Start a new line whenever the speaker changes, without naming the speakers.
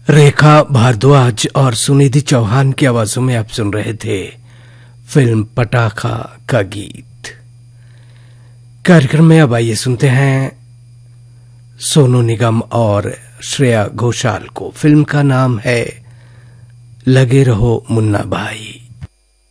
रेखा भारद्वाज और सुनिधि चौहान की आवाजों में आप सुन रहे थे फिल्म पटाखा का गीत। कार्यक्रम में अब आइए सुनते हैं सोनू निगम और श्रेया घोषाल को। फिल्म का नाम है लगे रहो मुन्ना भाई।